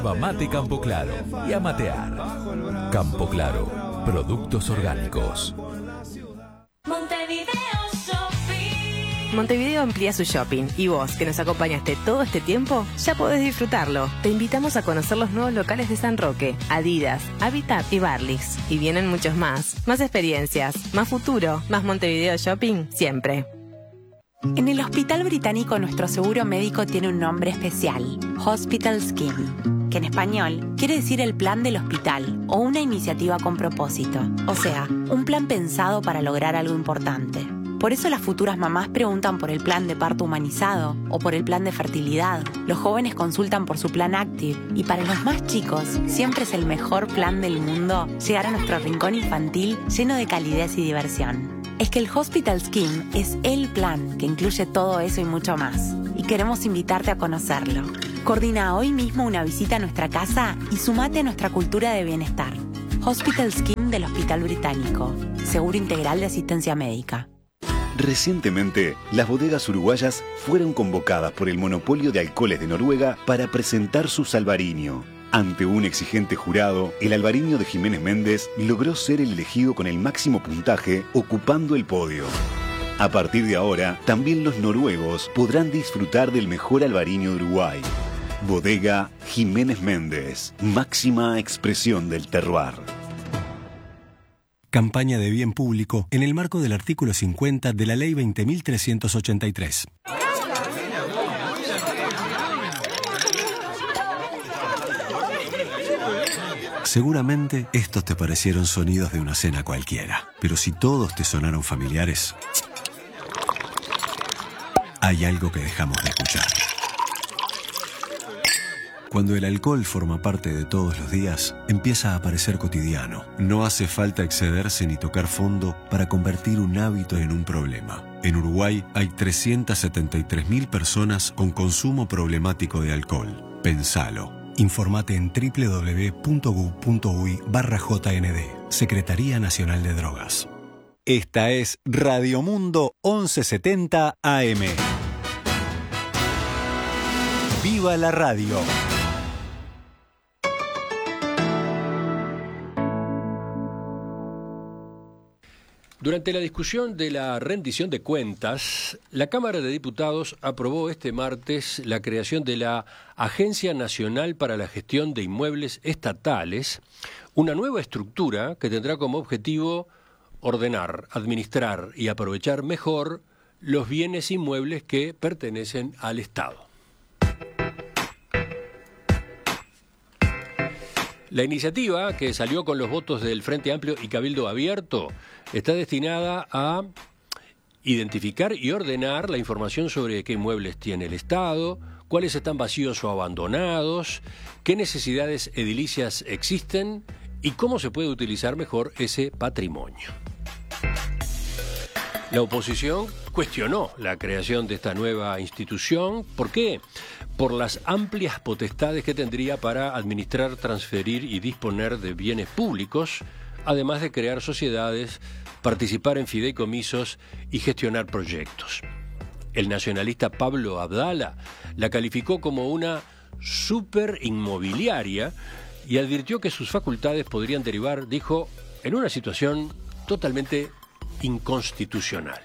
Mate Campo Claro y a matear. Campo Claro, productos orgánicos. Montevideo amplía su shopping y vos, que nos acompañaste todo este tiempo, ya podés disfrutarlo. Te invitamos a conocer los nuevos locales de San Roque, Adidas, Habitat y Barlis. Y vienen muchos más. Más experiencias, más futuro, más Montevideo Shopping siempre. En el Hospital Británico nuestro seguro médico tiene un nombre especial, Hospital Scheme, que en español quiere decir el plan del hospital o una iniciativa con propósito, o sea, un plan pensado para lograr algo importante. Por eso las futuras mamás preguntan por el plan de parto humanizado o por el plan de fertilidad. Los jóvenes consultan por su plan Active y para los más chicos siempre es el mejor plan del mundo llegar a nuestro rincón infantil lleno de calidez y diversión. Es que el Hospital Scheme es el plan que incluye todo eso y mucho más. Y queremos invitarte a conocerlo. Coordina hoy mismo una visita a nuestra casa y sumate a nuestra cultura de bienestar. Hospital Scheme del Hospital Británico. Seguro integral de asistencia médica. Recientemente, las bodegas uruguayas fueron convocadas por el monopolio de alcoholes de Noruega para presentar su Albariño. Ante un exigente jurado, el Albariño de Jiménez Méndez logró ser el elegido con el máximo puntaje, ocupando el podio. A partir de ahora, también los noruegos podrán disfrutar del mejor Albariño de Uruguay. Bodega Jiménez Méndez, máxima expresión del terroir. Campaña de bien público en el marco del artículo 50 de la Ley 20.383. Seguramente estos te parecieron sonidos de una cena cualquiera, pero si todos te sonaron familiares, hay algo que dejamos de escuchar. Cuando el alcohol forma parte de todos los días, empieza a parecer cotidiano. No hace falta excederse ni tocar fondo para convertir un hábito en un problema. En Uruguay hay 373.000 personas con consumo problemático de alcohol. Pensalo. Informate en www.gu.uy/JND. Secretaría Nacional de Drogas. Esta es Radio Mundo 1170 AM. ¡Viva la radio! Durante la discusión de la rendición de cuentas, la Cámara de Diputados aprobó este martes la creación de la Agencia Nacional para la Gestión de Inmuebles Estatales, una nueva estructura que tendrá como objetivo ordenar, administrar y aprovechar mejor los bienes inmuebles que pertenecen al Estado. La iniciativa, que salió con los votos del Frente Amplio y Cabildo Abierto, está destinada a identificar y ordenar la información sobre qué inmuebles tiene el Estado, cuáles están vacíos o abandonados, qué necesidades edilicias existen y cómo se puede utilizar mejor ese patrimonio. La oposición cuestionó la creación de esta nueva institución. ¿Por qué? Por las amplias potestades que tendría para administrar, transferir y disponer de bienes públicos, además de crear sociedades, participar en fideicomisos y gestionar proyectos. El nacionalista Pablo Abdala la calificó como una superinmobiliaria y advirtió que sus facultades podrían derivar, dijo, en una situación totalmente inconstitucional.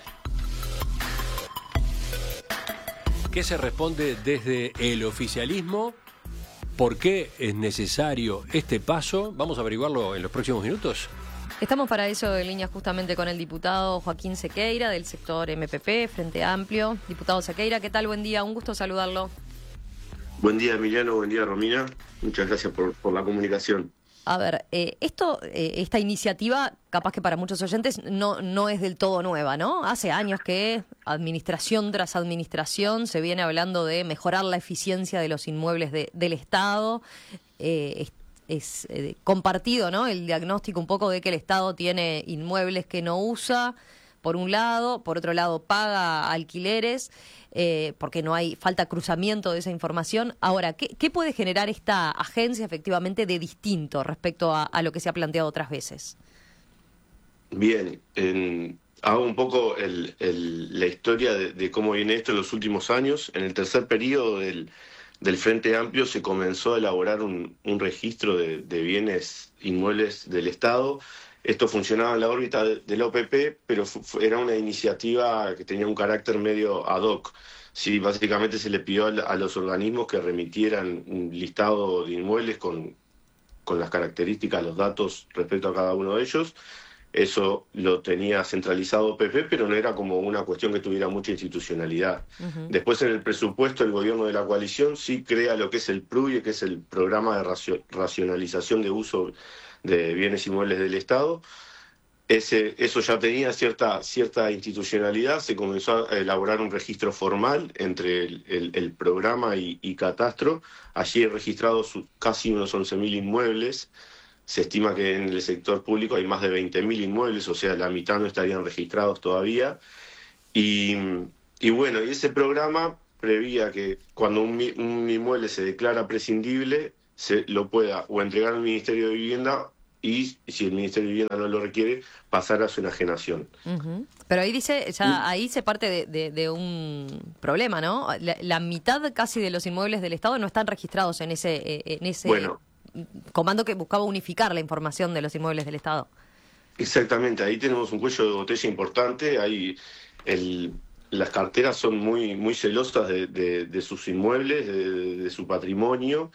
¿Qué se responde desde el oficialismo? ¿Por qué es necesario este paso? Vamos a averiguarlo en los próximos minutos. Estamos para eso en línea justamente con el diputado Joaquín Sequeira del sector MPP, Frente Amplio. Diputado Sequeira, ¿qué tal? Buen día, un gusto saludarlo. Buen día, Emiliano, buen día, Romina. Muchas gracias por la comunicación. A ver, esta iniciativa, capaz que para muchos oyentes, no es del todo nueva, ¿no? Hace años que administración tras administración se viene hablando de mejorar la eficiencia de los inmuebles del Estado. Es compartido, ¿no? El diagnóstico un poco de que el Estado tiene inmuebles que no usa, por un lado, por otro lado paga alquileres, porque falta cruzamiento de esa información. Ahora, ¿qué puede generar esta agencia efectivamente de distinto respecto a lo que se ha planteado otras veces? Bien, hago un poco la historia de cómo viene esto en los últimos años. En el tercer periodo del del Frente Amplio se comenzó a elaborar un registro de bienes inmuebles del Estado. Esto funcionaba en la órbita de la OPP, pero era una iniciativa que tenía un carácter medio ad hoc. Sí, básicamente se le pidió a los organismos que remitieran un listado de inmuebles con las características, los datos respecto a cada uno de ellos. Eso lo tenía centralizado OPP, pero no era como una cuestión que tuviera mucha institucionalidad. Uh-huh. Después, en el presupuesto, el gobierno de la coalición sí crea lo que es el PRUIE, que es el Programa de Racionalización de Uso de Bienes Inmuebles del Estado. Eso ya tenía cierta institucionalidad, se comenzó a elaborar un registro formal entre el programa y Catastro. Allí he registrado casi unos 11.000 inmuebles. Se estima que en el sector público hay más de 20.000 inmuebles, o sea, la mitad no estarían registrados todavía. Y bueno, y ese programa prevía que cuando un inmueble se declara prescindible, se lo pueda o entregar al Ministerio de Vivienda, y si el Ministerio de Vivienda no lo requiere, pasar a su enajenación. Uh-huh. Pero ahí dice, ahí se parte de un problema, ¿no? La mitad casi de los inmuebles del Estado no están registrados en ese bueno, comando que buscaba unificar la información de los inmuebles del Estado. Exactamente, ahí tenemos un cuello de botella importante. Las carteras son muy celosas de sus inmuebles, de su patrimonio.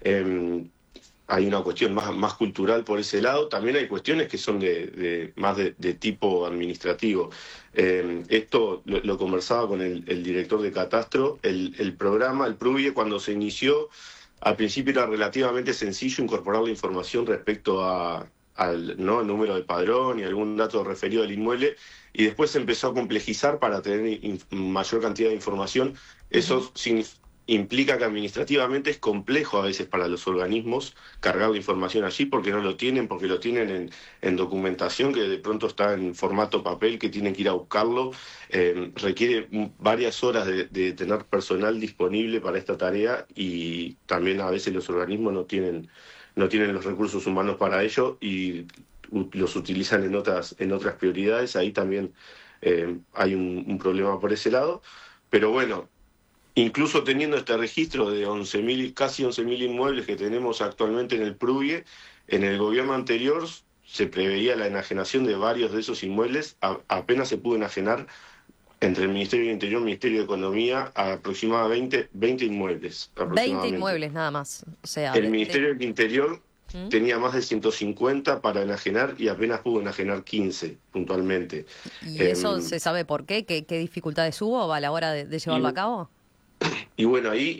Hay una cuestión más cultural por ese lado. También hay cuestiones que son más de tipo administrativo. Esto lo conversaba con el director de Catastro. El programa, el PRUIE, cuando se inició, al principio era relativamente sencillo incorporar la información respecto al número de padrón y algún dato referido al inmueble, y después se empezó a complejizar para tener mayor cantidad de información. Eso implica que administrativamente es complejo a veces para los organismos cargar la información allí, porque no lo tienen, porque lo tienen en documentación que de pronto está en formato papel, que tienen que ir a buscarlo. Requiere varias horas de tener personal disponible para esta tarea, y también a veces los organismos no tienen los recursos humanos para ello y los utilizan en otras prioridades. Ahí también hay un problema por ese lado. Pero bueno, incluso teniendo este registro de casi 11.000 inmuebles que tenemos actualmente en el PRUIE, en el gobierno anterior se preveía la enajenación de varios de esos inmuebles. Apenas se pudo enajenar entre el Ministerio del Interior y el Ministerio de Economía aproximadamente 20 inmuebles. 20 inmuebles nada más. O sea, el Ministerio del Interior tenía más de 150 para enajenar y apenas pudo enajenar 15 puntualmente. ¿Y eso se sabe por qué? ¿Qué dificultades hubo a la hora de llevarlo a cabo? Y bueno, ahí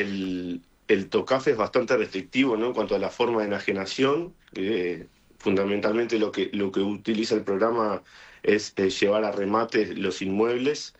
el TOCAF es bastante restrictivo, ¿no?, en cuanto a la forma de enajenación. Fundamentalmente lo que utiliza el programa es llevar a remate los inmuebles.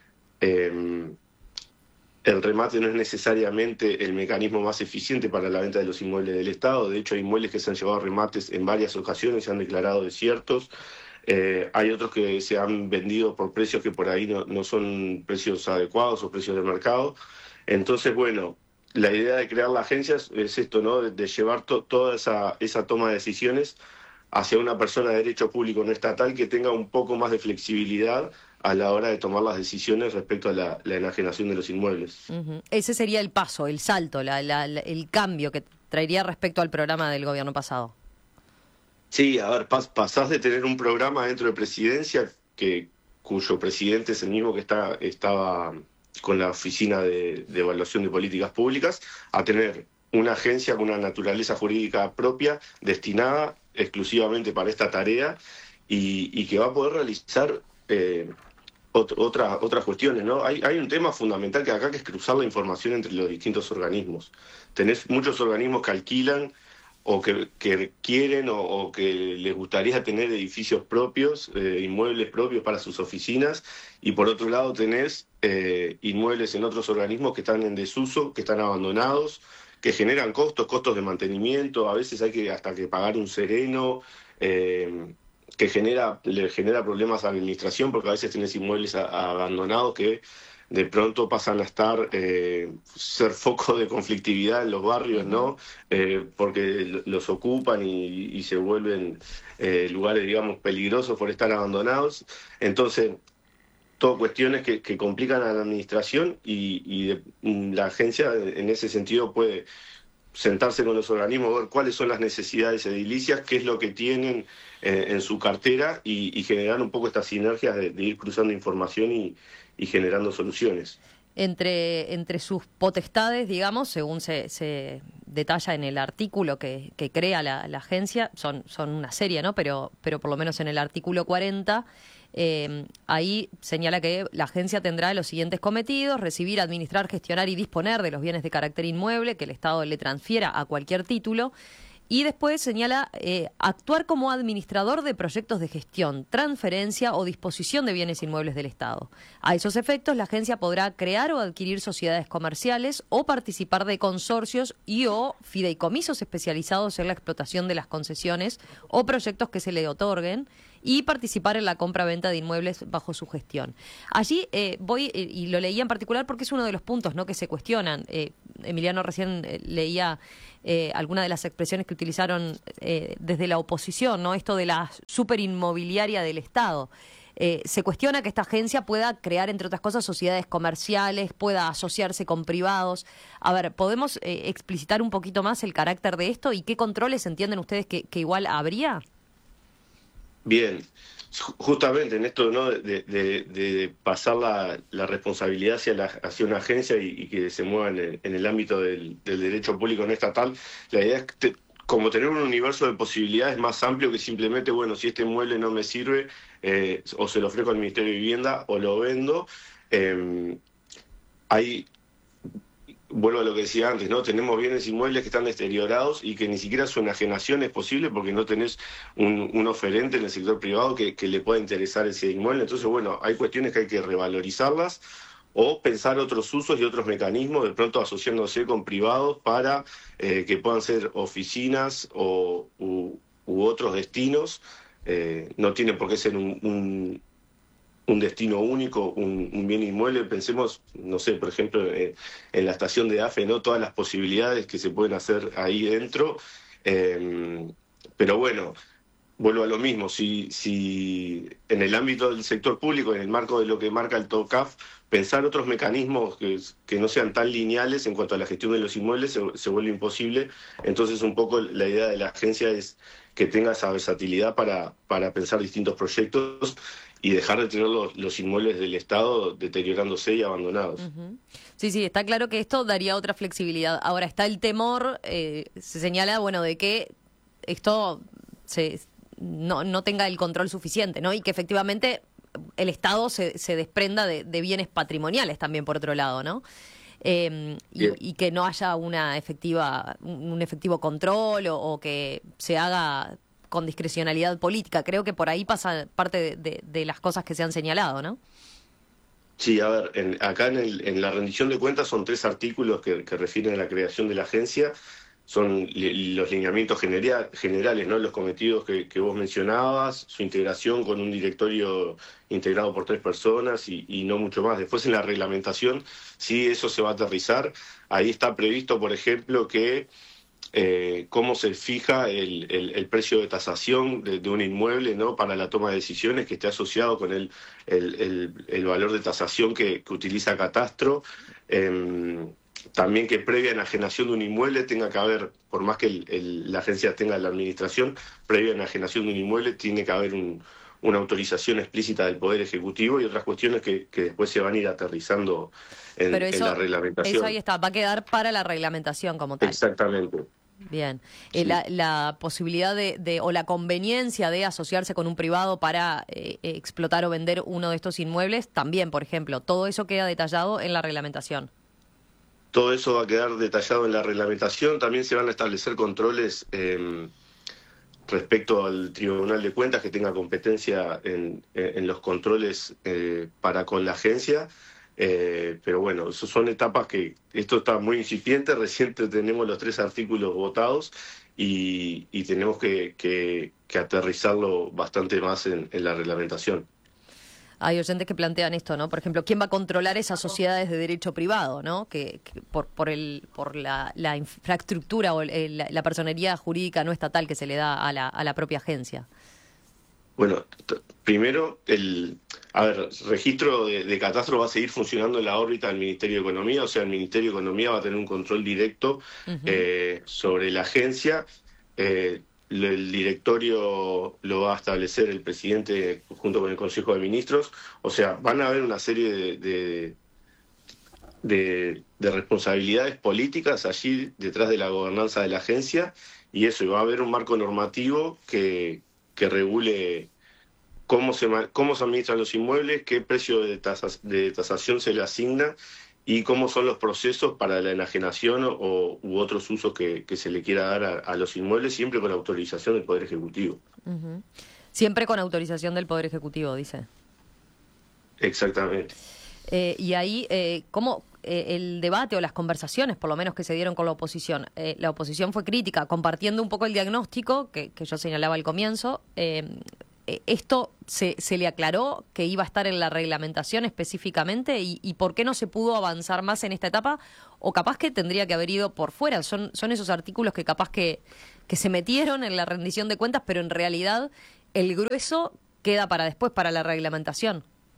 El remate no es necesariamente el mecanismo más eficiente para la venta de los inmuebles del Estado. De hecho, hay inmuebles que se han llevado a remates en varias ocasiones, se han declarado desiertos. Hay otros que se han vendido por precios que por ahí no son precios adecuados o precios de mercado. Entonces, bueno, la idea de crear la agencia es esto, ¿no?, de llevar toda esa toma de decisiones hacia una persona de derecho público no estatal que tenga un poco más de flexibilidad a la hora de tomar las decisiones respecto a la enajenación de los inmuebles. Uh-huh. Ese sería el paso, el salto, el cambio que traería respecto al programa del gobierno pasado. Sí, a ver, pasás de tener un programa dentro de Presidencia cuyo presidente es el mismo que estaba con la Oficina de Evaluación de Políticas Públicas, a tener una agencia con una naturaleza jurídica propia, destinada exclusivamente para esta tarea, y que va a poder realizar otras cuestiones, ¿no? Hay un tema fundamental que es cruzar la información entre los distintos organismos. Tenés muchos organismos que alquilan o que quieren o que les gustaría tener edificios propios, inmuebles propios para sus oficinas, y por otro lado tenés inmuebles en otros organismos que están en desuso, que están abandonados, que generan costos de mantenimiento. A veces hay hasta que pagar un sereno, que le genera problemas a la administración, porque a veces tenés inmuebles abandonados que de pronto pasan a ser foco de conflictividad en los barrios, ¿no? Porque los ocupan y se vuelven lugares, digamos, peligrosos por estar abandonados. Entonces, todo cuestiones que complican a la administración y la agencia en ese sentido puede sentarse con los organismos, ver cuáles son las necesidades edilicias, qué es lo que tienen en su cartera y generar un poco estas sinergias de ir cruzando información y generando soluciones. Entre sus potestades, digamos, según se detalla en el artículo que crea la agencia, son una serie, ¿no? Pero por lo menos en el artículo 40, ahí señala que la agencia tendrá los siguientes cometidos: recibir, administrar, gestionar y disponer de los bienes de carácter inmueble que el Estado le transfiera a cualquier título. Y después señala actuar como administrador de proyectos de gestión, transferencia o disposición de bienes inmuebles del Estado. A esos efectos, la agencia podrá crear o adquirir sociedades comerciales o participar de consorcios y o fideicomisos especializados en la explotación de las concesiones o proyectos que se le otorguen, y participar en la compra-venta de inmuebles bajo su gestión. Allí voy, y lo leía en particular porque es uno de los puntos, ¿no?, que se cuestionan. Emiliano recién leía algunas de las expresiones que utilizaron desde la oposición, ¿no?, esto de la superinmobiliaria del Estado. Se cuestiona que esta agencia pueda crear, entre otras cosas, sociedades comerciales, pueda asociarse con privados. A ver, ¿podemos explicitar un poquito más el carácter de esto y qué controles entienden ustedes que igual habría? Bien, justamente en esto, ¿no?, de pasar la responsabilidad hacia una agencia y que se mueva en el ámbito del derecho público no estatal, la idea es como tener un universo de posibilidades más amplio que simplemente, bueno, si este inmueble no me sirve, o se lo ofrezco al Ministerio de Vivienda o lo vendo. Vuelvo a lo que decía antes, ¿no? Tenemos bienes inmuebles que están deteriorados y que ni siquiera su enajenación es posible porque no tenés un oferente en el sector privado que le pueda interesar ese inmueble. Entonces, bueno, hay cuestiones que hay que revalorizarlas o pensar otros usos y otros mecanismos, de pronto asociándose con privados para que puedan ser oficinas u otros destinos. No tiene por qué ser un destino único, un bien inmueble. Pensemos, no sé, por ejemplo, en la estación de AFE, ¿no?, todas las posibilidades que se pueden hacer ahí dentro. Pero bueno, vuelvo a lo mismo, si en el ámbito del sector público, en el marco de lo que marca el TOCAF, pensar otros mecanismos que no sean tan lineales en cuanto a la gestión de los inmuebles se vuelve imposible. Entonces, un poco la idea de la agencia es que tenga esa versatilidad para pensar distintos proyectos y dejar de tener los inmuebles del Estado deteriorándose y abandonados. Uh-huh. Sí, está claro que esto daría otra flexibilidad. Ahora está el temor, se señala, bueno, de que esto no tenga el control suficiente, ¿no? Y que efectivamente el Estado se desprenda de bienes patrimoniales también, por otro lado, ¿no? Y que no haya un efectivo control o que se haga con discrecionalidad política. Creo que por ahí pasa parte de las cosas que se han señalado, ¿no? Sí, a ver, acá en la rendición de cuentas son 3 artículos que refieren a la creación de la agencia. Son los lineamientos generales, ¿no?, los cometidos que vos mencionabas, su integración con un directorio integrado por 3 personas y no mucho más. Después, en la reglamentación, sí, eso se va a aterrizar. Ahí está previsto, por ejemplo, que cómo se fija el precio de tasación de un inmueble, ¿no?, para la toma de decisiones, que esté asociado con el valor de tasación que utiliza Catastro. También que previa enajenación de un inmueble tenga que haber, por más que la agencia tenga la administración, previa enajenación de un inmueble tiene que haber una autorización explícita del Poder Ejecutivo y otras cuestiones que después se van a ir aterrizando en la reglamentación. Eso ahí está, va a quedar para la reglamentación como tal. Exactamente. Bien. Sí. La posibilidad o la conveniencia de asociarse con un privado para explotar o vender uno de estos inmuebles, también, por ejemplo, todo eso queda detallado en la reglamentación. Todo eso va a quedar detallado en la reglamentación. También se van a establecer controles respecto al Tribunal de Cuentas, que tenga competencia en los controles para con la agencia. Pero bueno, eso son etapas que esto está muy incipiente. Recién tenemos los 3 artículos votados y tenemos que aterrizarlo bastante más en la reglamentación. Hay oyentes que plantean esto, ¿no? Por ejemplo, ¿quién va a controlar esas sociedades de derecho privado, ¿no? Que por la infraestructura o la personería jurídica no estatal que se le da a la propia agencia. Bueno, primero, registro de catastro va a seguir funcionando en la órbita del Ministerio de Economía, o sea, el Ministerio de Economía va a tener un control directo sobre la agencia. El directorio lo va a establecer el presidente junto con el Consejo de Ministros, o sea, van a haber una serie de responsabilidades políticas allí detrás de la gobernanza de la agencia, y eso, y va a haber un marco normativo que regule cómo se administran los inmuebles, qué precio de tasación se le asigna y cómo son los procesos para la enajenación u otros usos que se le quiera dar a los inmuebles, siempre con autorización del Poder Ejecutivo. Siempre con autorización del Poder Ejecutivo, dice. Exactamente. Y ahí, ¿cómo el debate o las conversaciones, por lo menos que se dieron con la oposición fue crítica, compartiendo un poco el diagnóstico que yo señalaba al comienzo? ¿Esto se le aclaró que iba a estar en la reglamentación específicamente? ¿Y por qué no se pudo avanzar más en esta etapa? ¿O capaz que tendría que haber ido por fuera? Son esos artículos que capaz que se metieron en la rendición de cuentas, pero en realidad el grueso queda para después, para la reglamentación.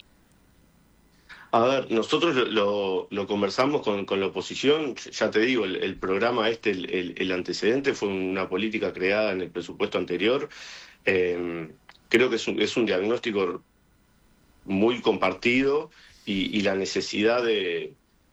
A ver, nosotros lo conversamos con la oposición. Ya te digo, el programa el antecedente fue una política creada en el presupuesto anterior. Creo que es un diagnóstico muy compartido y la necesidad de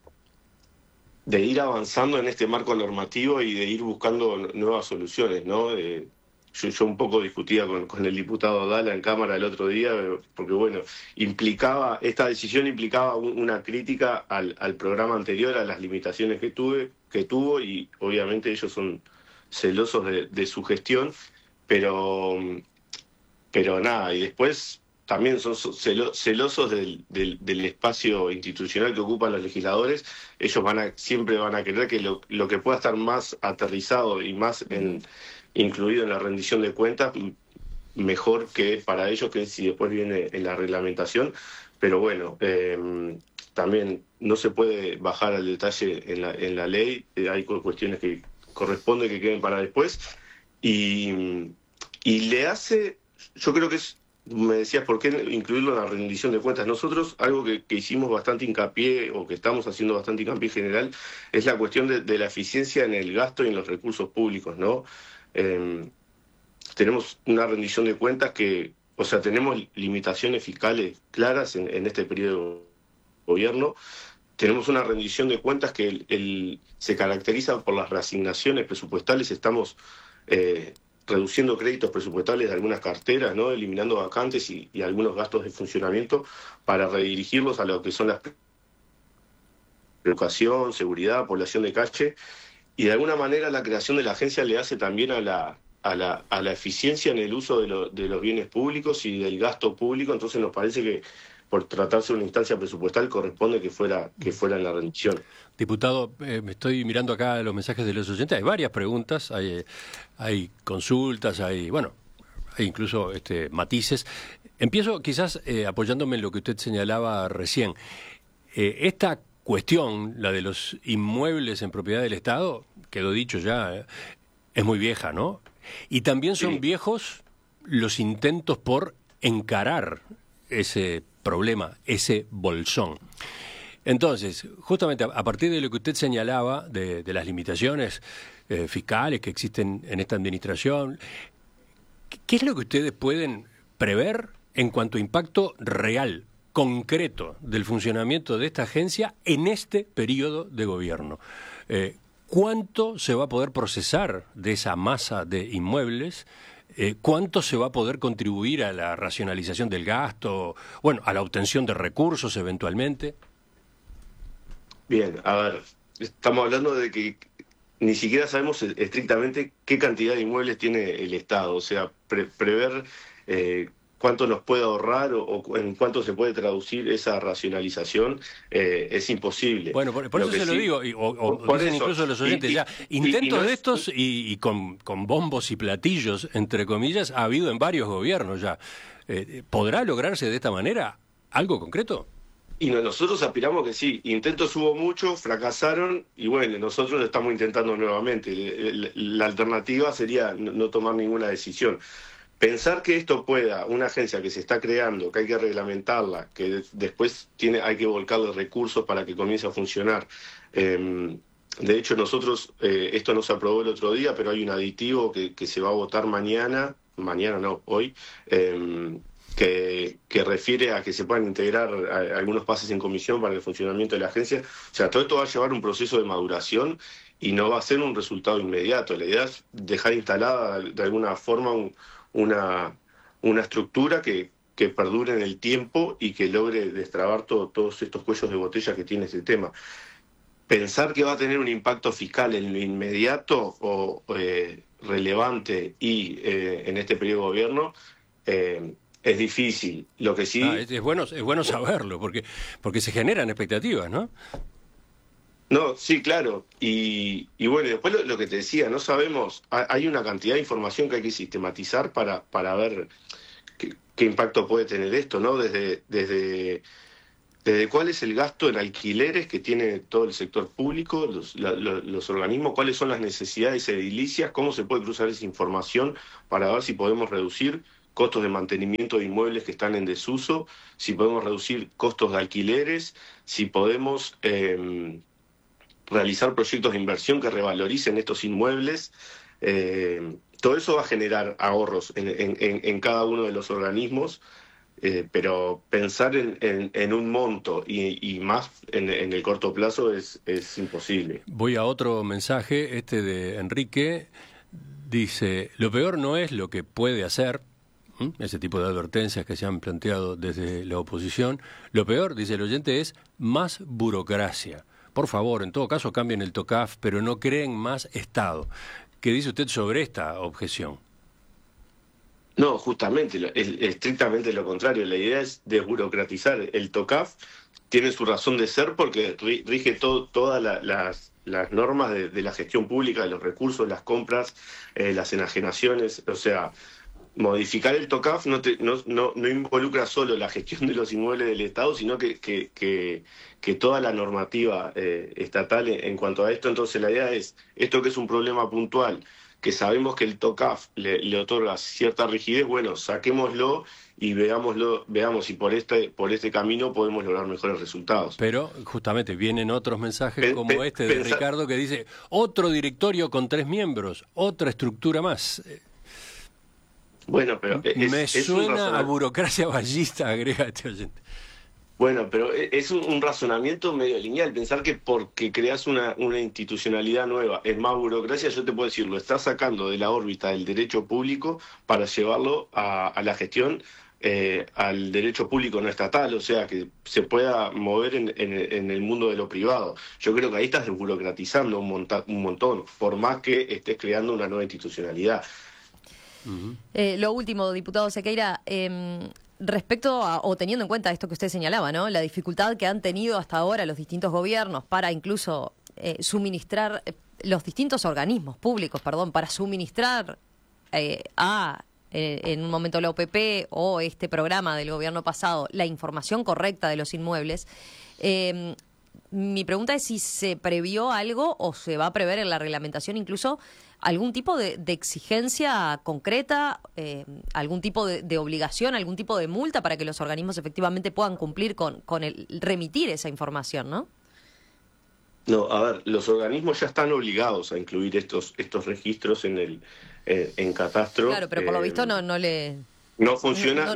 ir avanzando en este marco normativo y de ir buscando nuevas soluciones, ¿no? Yo un poco discutía con el diputado Dala en Cámara el otro día, porque bueno, esta decisión implicaba una crítica al programa anterior, a las limitaciones que tuvo, y obviamente ellos son celosos de su gestión, pero nada, y después también son celosos del espacio institucional que ocupan los legisladores. Ellos siempre van a querer que lo que pueda estar más aterrizado y más incluido en la rendición de cuentas, mejor que para ellos, que si después viene en la reglamentación. Pero bueno, también no se puede bajar al detalle en la ley. Hay cuestiones que corresponde que queden para después, y le hace, yo creo que me decías por qué incluirlo en la rendición de cuentas. Nosotros, algo que hicimos bastante hincapié, o que estamos haciendo bastante hincapié en general, es la cuestión de la eficiencia en el gasto y en los recursos públicos, ¿no? Tenemos una rendición de cuentas tenemos limitaciones fiscales claras en este periodo de gobierno. Tenemos una rendición de cuentas que se caracteriza por las reasignaciones presupuestales. Estamos reduciendo créditos presupuestales de algunas carteras, ¿no? Eliminando vacantes y algunos gastos de funcionamiento para redirigirlos a lo que son las educación, seguridad, población de calle. Y de alguna manera la creación de la agencia le hace también a la eficiencia en el uso de los bienes públicos y del gasto público. Entonces nos parece que, por tratarse de una instancia presupuestal, corresponde que fuera en la rendición. Diputado, me estoy mirando acá los mensajes de los oyentes. Hay varias preguntas, hay consultas, hay incluso matices. Empiezo quizás apoyándome en lo que usted señalaba recién. Esta cuestión, la de los inmuebles en propiedad del Estado, quedó dicho ya, es muy vieja, ¿no? Y también son viejos los intentos por encarar ese problema, ese bolsón. Entonces, justamente a partir de lo que usted señalaba, de las limitaciones fiscales que existen en esta administración, ¿qué es lo que ustedes pueden prever en cuanto a impacto real, concreto, del funcionamiento de esta agencia en este periodo de gobierno? ¿Cuánto se va a poder procesar de esa masa de inmuebles? ¿Cuánto se va a poder contribuir a la racionalización del gasto? Bueno, a la obtención de recursos eventualmente. Bien, a ver, estamos hablando de que ni siquiera sabemos estrictamente qué cantidad de inmuebles tiene el Estado. O sea, prever cuánto nos puede ahorrar o en cuánto se puede traducir esa racionalización es imposible. Bueno, por eso se lo digo, o dicen incluso los oyentes, ya intentos de estos y con bombos y platillos, entre comillas, ha habido en varios gobiernos ya. ¿Podrá lograrse de esta manera algo concreto? Y nosotros aspiramos que sí. Intentos hubo muchos, fracasaron, y bueno, nosotros lo estamos intentando nuevamente. La alternativa sería no tomar ninguna decisión. Pensar que esto pueda, una agencia que se está creando, que hay que reglamentarla, que después hay que volcarle recursos para que comience a funcionar. De hecho, nosotros, esto no se aprobó el otro día, pero hay un aditivo que se va a votar hoy, que refiere a que se puedan integrar algunos pases en comisión para el funcionamiento de la agencia. O sea, todo esto va a llevar un proceso de maduración y no va a ser un resultado inmediato. La idea es dejar instalada de alguna forma una estructura que perdure en el tiempo y que logre destrabar todos estos cuellos de botella que tiene este tema. Pensar que va a tener un impacto fiscal en lo inmediato o relevante y en este periodo de gobierno es difícil. Lo que sí... es bueno saberlo, porque se generan expectativas, ¿no? No, sí, claro. Y bueno, después lo que te decía, no sabemos, hay una cantidad de información que hay que sistematizar para ver qué impacto puede tener esto, ¿no? Desde cuál es el gasto en alquileres que tiene todo el sector público, los organismos, cuáles son las necesidades edilicias, cómo se puede cruzar esa información para ver si podemos reducir costos de mantenimiento de inmuebles que están en desuso, si podemos reducir costos de alquileres, si podemos realizar proyectos de inversión que revaloricen estos inmuebles. Todo eso va a generar ahorros en cada uno de los organismos. Pero pensar en un monto y más en el corto plazo es imposible. Voy a otro mensaje, de Enrique. Dice, lo peor no es lo que puede hacer, ese tipo de advertencias que se han planteado desde la oposición. Lo peor, dice el oyente, es más burocracia. Por favor, en todo caso cambien el TOCAF, pero no creen más Estado. ¿Qué dice usted sobre esta objeción? No, justamente, estrictamente lo contrario. La idea es desburocratizar. El TOCAF tiene su razón de ser porque rige todas las normas de la gestión pública, de los recursos, las compras, las enajenaciones. O sea, modificar el TOCAF no involucra solo la gestión de los inmuebles del Estado, sino que toda la normativa estatal en cuanto a esto. Entonces la idea es, esto que es un problema puntual, que sabemos que el TOCAF le otorga cierta rigidez, bueno, saquémoslo y veamos si por este camino podemos lograr mejores resultados. Pero justamente vienen otros mensajes como de Ricardo que dice, otro directorio con 3 miembros, otra estructura más. Bueno, pero me suena a burocracia ballista, agrega este oyente. Bueno, pero es un razonamiento medio lineal. Pensar que porque creas una institucionalidad nueva es más burocracia, yo te puedo decir, lo estás sacando de la órbita del derecho público para llevarlo a la gestión al derecho público no estatal, o sea, que se pueda mover en el mundo de lo privado. Yo creo que ahí estás desburocratizando un montón, por más que estés creando una nueva institucionalidad. Uh-huh. Lo último, diputado Sequeira, respecto o teniendo en cuenta esto que usted señalaba, ¿no? La dificultad que han tenido hasta ahora los distintos gobiernos para incluso suministrar, los distintos organismos públicos, para suministrar en un momento la OPP o este programa del gobierno pasado, la información correcta de los inmuebles. Mi pregunta es si se previó algo o se va a prever en la reglamentación incluso algún tipo de exigencia concreta, algún tipo de obligación, algún tipo de multa para que los organismos efectivamente puedan cumplir con el remitir esa información, ¿no? No, a ver, los organismos ya están obligados a incluir estos registros en Catastro. Claro, pero por lo visto no funciona.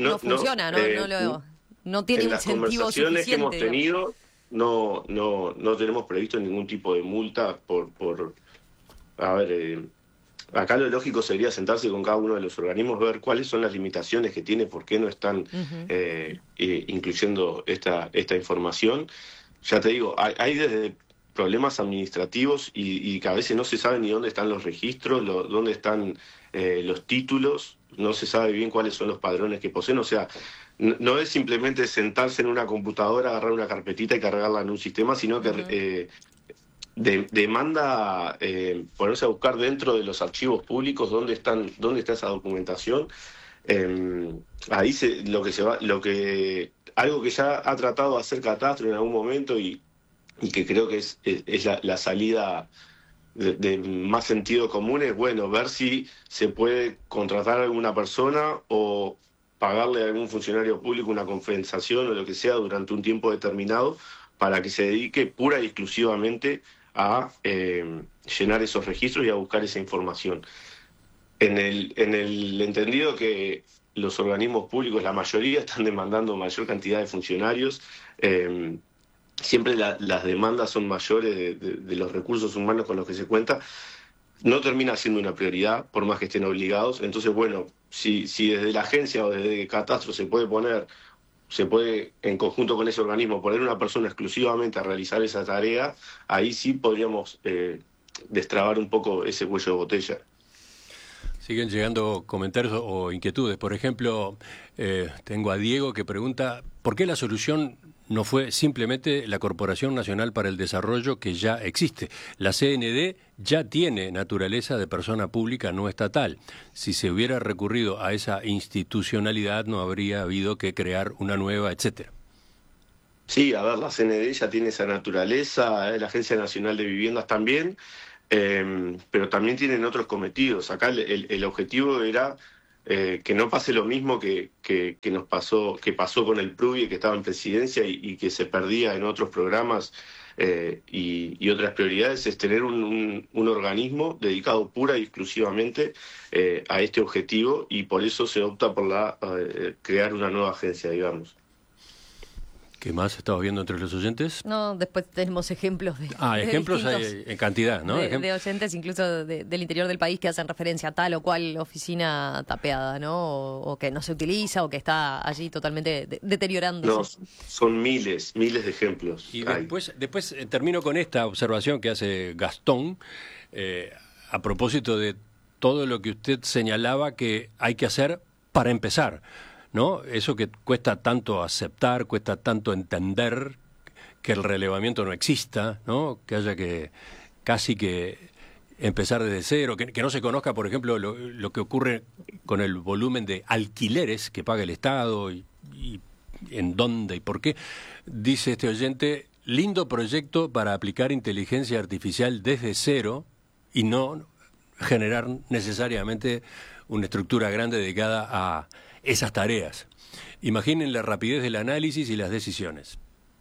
No tiene incentivo suficiente. En las conversaciones que hemos tenido no tenemos previsto ningún tipo de multa por a ver, acá lo lógico sería sentarse con cada uno de los organismos, ver cuáles son las limitaciones que tiene, por qué no están incluyendo esta información. Ya te digo, hay desde problemas administrativos y que a veces no se sabe ni dónde están los registros, dónde están los títulos, no se sabe bien cuáles son los padrones que poseen, o sea, no es simplemente sentarse en una computadora, agarrar una carpetita y cargarla en un sistema, sino que demanda ponerse a buscar dentro de los archivos públicos dónde está esa documentación. Ahí algo que ya ha tratado de hacer Catastro en algún momento y que creo que es la salida de más sentido común es, bueno, ver si se puede contratar a alguna persona o pagarle a algún funcionario público una compensación o lo que sea durante un tiempo determinado para que se dedique pura y exclusivamente a llenar esos registros y a buscar esa información. En el entendido que los organismos públicos, la mayoría, están demandando mayor cantidad de funcionarios, siempre las demandas son mayores de los recursos humanos con los que se cuenta, no termina siendo una prioridad, por más que estén obligados. Entonces, bueno, si desde la agencia o desde Catastro se puede, en conjunto con ese organismo, poner una persona exclusivamente a realizar esa tarea, ahí sí podríamos destrabar un poco ese cuello de botella. Siguen llegando comentarios o inquietudes. Por ejemplo, tengo a Diego que pregunta, ¿por qué la solución no fue simplemente la Corporación Nacional para el Desarrollo, que ya existe? La CND ya tiene naturaleza de persona pública no estatal. Si se hubiera recurrido a esa institucionalidad, no habría habido que crear una nueva, etcétera. Sí, a ver, la CND ya tiene esa naturaleza, la Agencia Nacional de Viviendas también, pero también tienen otros cometidos. Acá el objetivo era que no pase lo mismo que pasó con el PRUBI, que estaba en presidencia y que se perdía en otros programas y otras prioridades, es tener un organismo dedicado pura y exclusivamente a este objetivo, y por eso se opta por crear una nueva agencia, digamos. ¿Qué más estabas viendo entre los oyentes? No, después tenemos ejemplos de ejemplos hay en cantidad, ¿no? De oyentes incluso del interior del país que hacen referencia a tal o cual oficina tapeada, ¿no? O que no se utiliza o que está allí totalmente deteriorándose. No, son miles de ejemplos. Y después termino con esta observación que hace Gastón a propósito de todo lo que usted señalaba que hay que hacer para empezar, ¿no? Eso que cuesta tanto aceptar, cuesta tanto entender, que el relevamiento no exista, ¿no? Que haya que casi que empezar desde cero, que no se conozca, por ejemplo, lo que ocurre con el volumen de alquileres que paga el Estado y en dónde y por qué. Dice este oyente, lindo proyecto para aplicar inteligencia artificial desde cero y no generar necesariamente una estructura grande dedicada a esas tareas. Imaginen la rapidez del análisis y las decisiones.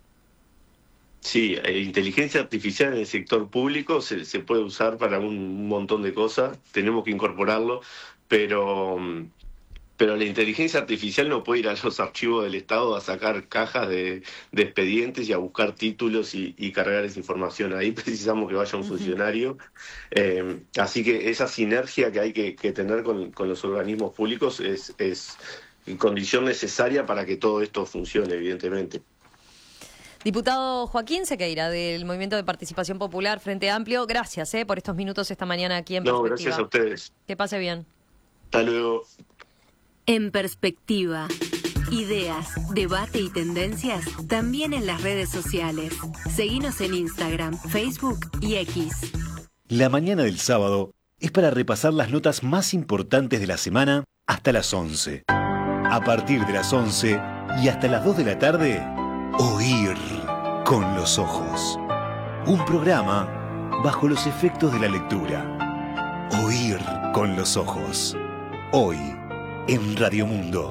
Sí, inteligencia artificial en el sector público se puede usar para un montón de cosas, tenemos que incorporarlo, pero la inteligencia artificial no puede ir a los archivos del Estado a sacar cajas de expedientes y a buscar títulos y cargar esa información. Ahí precisamos que vaya un funcionario. Así que esa sinergia que hay que tener con los organismos públicos es condición necesaria para que todo esto funcione, evidentemente. Diputado Joaquín Sequeira, del Movimiento de Participación Popular Frente Amplio, gracias por estos minutos esta mañana aquí en Perspectiva. No, gracias a ustedes. Que pase bien. Hasta luego. En Perspectiva, ideas, debate y tendencias también en las redes sociales. Seguinos en Instagram, Facebook y X. La mañana del sábado es para repasar las notas más importantes de la semana hasta las 11. A partir de las 11 y hasta las 2 de la tarde, Oír con los ojos. Un programa bajo los efectos de la lectura. Oír con los ojos. Hoy, en Radio Mundo.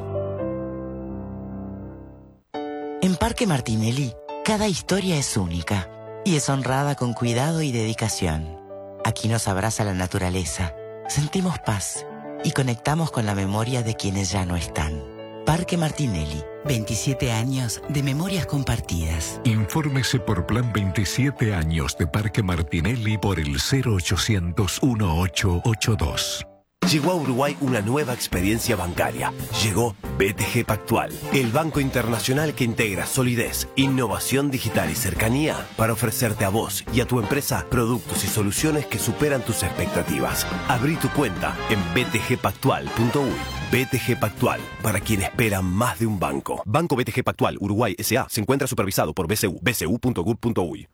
En Parque Martinelli, cada historia es única y es honrada con cuidado y dedicación. Aquí nos abraza la naturaleza, sentimos paz y conectamos con la memoria de quienes ya no están. Parque Martinelli, 27 años de memorias compartidas. Infórmese por Plan 27 años de Parque Martinelli por el 0800 1882. Llegó a Uruguay una nueva experiencia bancaria. Llegó BTG Pactual, el banco internacional que integra solidez, innovación digital y cercanía para ofrecerte a vos y a tu empresa productos y soluciones que superan tus expectativas. Abrí tu cuenta en btgpactual.uy. BTG Pactual, para quien espera más de un banco. Banco BTG Pactual, Uruguay S.A. se encuentra supervisado por BCU, bcu.gov.uy.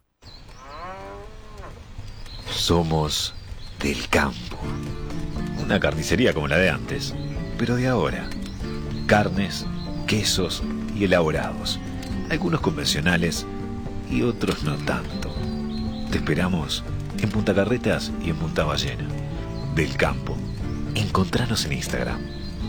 Somos del campo. Una carnicería como la de antes, pero de ahora. Carnes, quesos y elaborados. Algunos convencionales y otros no tanto. Te esperamos en Punta Carretas y en Punta Ballena. Del Campo. Encontranos en Instagram.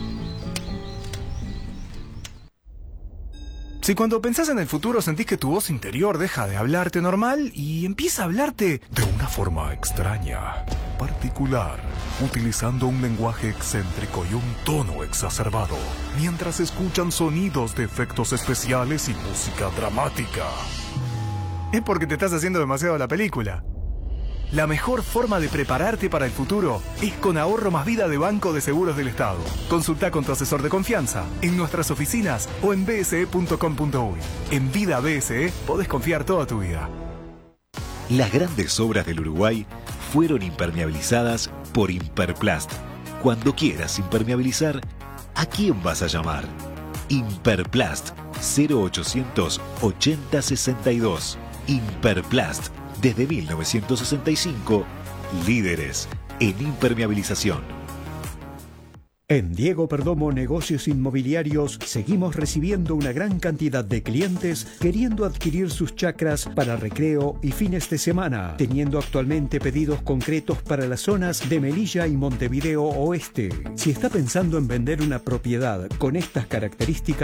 Si cuando pensás en el futuro sentís que tu voz interior deja de hablarte normal y empieza a hablarte de una forma extraña, particular, utilizando un lenguaje excéntrico y un tono exacerbado, mientras escuchan sonidos de efectos especiales y música dramática, es porque te estás haciendo demasiado la película. La mejor forma de prepararte para el futuro es con Ahorro Más Vida de Banco de Seguros del Estado. Consulta con tu asesor de confianza en nuestras oficinas o en bse.com.uy. En Vida BSE podés confiar toda tu vida. Las grandes obras del Uruguay fueron impermeabilizadas por Imperplast. Cuando quieras impermeabilizar, ¿a quién vas a llamar? Imperplast 0800 8062. Imperplast. Desde 1965, líderes en impermeabilización. En Diego Perdomo Negocios Inmobiliarios seguimos recibiendo una gran cantidad de clientes queriendo adquirir sus chacras para recreo y fines de semana, teniendo actualmente pedidos concretos para las zonas de Melilla y Montevideo Oeste. Si está pensando en vender una propiedad con estas características,